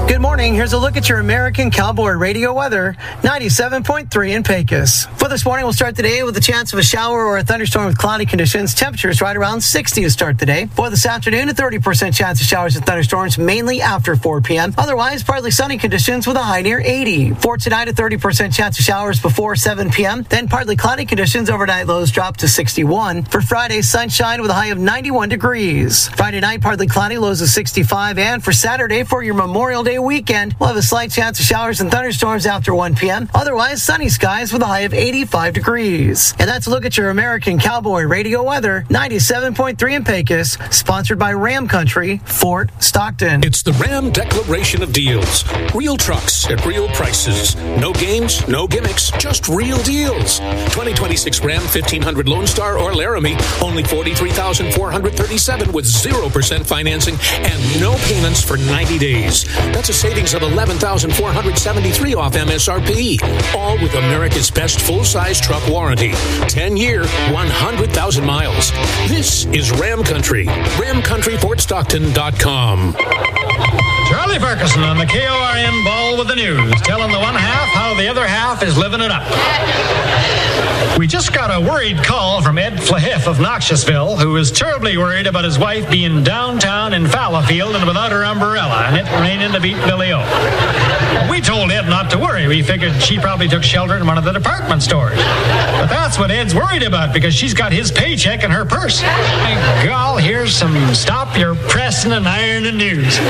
Good morning. Here's a look at your American Cowboy Radio weather. 97.3 in Pecos. For this morning, we'll start the day with a chance of a shower or a thunderstorm with cloudy conditions. Temperatures right around 60 to start the day. For this afternoon, a 30% chance of showers and thunderstorms mainly after 4 p.m. Otherwise, partly sunny conditions with a high near 80. For tonight, a 30% chance of showers before 7 p.m. Then partly cloudy conditions. Overnight lows drop to 61. For Friday, sunshine with a high of 91 degrees. Friday night, partly cloudy, lows of 65. And for Saturday, for your Memorial Day weekend, we'll have a slight chance of showers and thunderstorms after 1 p.m. Otherwise, sunny skies with a high of 85 degrees. And that's a look at your American Cowboy Radio weather. 97.3 in Pecos, sponsored by Ram Country, Fort Stockton. It's the Ram Declaration of Deals. Real trucks at real prices. No games, no gimmicks, just real deals. 2026 Ram 1500 Lone Star or Laramie, only $43,437 with 0% financing and no payments for 90 days. That's a savings of $11,473 off MSRP. All with America's best full-size truck warranty. 10-year, 100,000 miles. This is Ram Country. RamCountryFortStockton.com. Charlie Ferguson on the KORN Ball with the News, telling the one half how the other half is living it up. We just got a worried call from Ed Flahiff of Noxiousville, who is terribly worried about his wife being downtown in Fallowfield and without her umbrella, and it raining to beat Billy O. We told Ed not to worry. We figured she probably took shelter in one of the department stores. But that's what Ed's worried about, because she's got his paycheck in her purse. My gall, here's some stop your pressing and ironing news.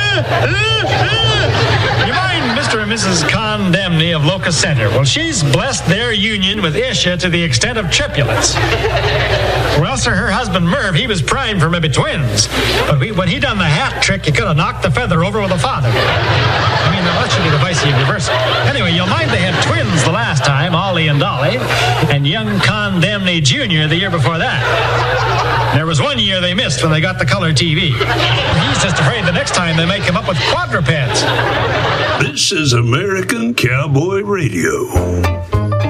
You mind Mr. and Mrs. Condemney of Locust Center? Well, she's blessed their union with Isha to the extent of triplets. Well, sir, her husband Merv, he was primed for maybe twins. But when he done the hat trick, you could have knocked the feather over with a father. I mean, that should be the vice universal. Anyway, you'll mind they had twins the last time, Ollie and Dolly, and young Condemney Jr. the year before that. There was 1 year they missed when they got the color TV. He's just afraid the next time they may come up with quadrupeds. This is American Cowboy Radio.